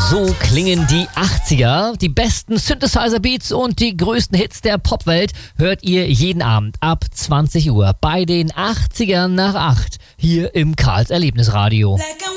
So klingen die 80er. Die besten Synthesizer-Beats und die größten Hits der Popwelt hört ihr jeden Abend ab 20 Uhr bei den 80ern nach 8 hier im Karls Erlebnisradio. Like